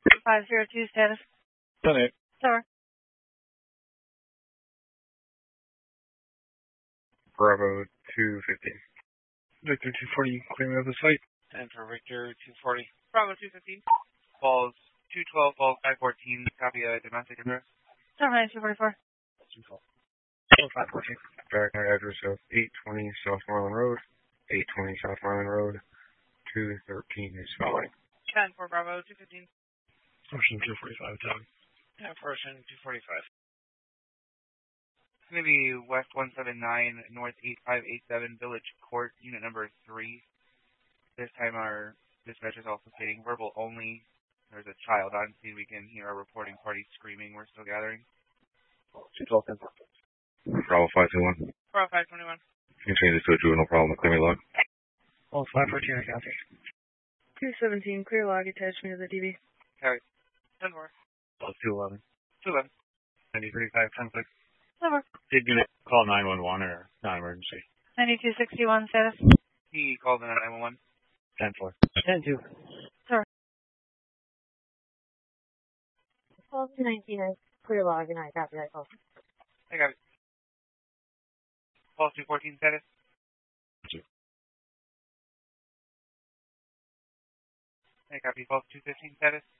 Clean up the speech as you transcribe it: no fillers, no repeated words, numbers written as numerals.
502 status. 10-8. Sir. Bravo 215. Victor 240, clearing of the site. And for Victor 240. Bravo 215. Falls 212, Falls 514, copy domestic address. Sir, 244. 514. Verify address of 820 South Marlin Road, 820 South Marlin Road, 213 is following. 10 for Bravo 215. Ocean 245, Doug. And for Ocean 245. Maybe West 179, North 8587, Village Court, unit number 3. This time our dispatch is also stating verbal only. There's a child on scene. We can hear our reporting party screaming. We're still gathering. 212. Bravo 521. Bravo 521. You can change this to a juvenile problem, clear me log. All 514, I copy. 217, clear log attachment to the DB. Carry. 10 4. All 211. 211. 93.5, 10-6. Over. Did you call 911 or non-emergency? 9261 status. He called in at 911. 10-4. 10-2. Sir. Call 219 is clear log, and I copy that call. I got it. Falls 214 status. 2. I copy. Falls 215 status.